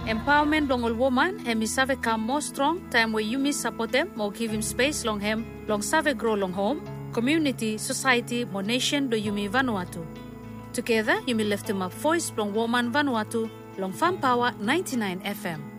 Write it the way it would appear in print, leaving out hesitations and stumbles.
Empowerment long all woman, hemi save come more strong, time where you miss support them, more give him space long him, long save grow long home, community, society, more nation do yumi Vanuatu. Together, you may lift him up voice long woman Vanuatu, long Farm Power 99 FM.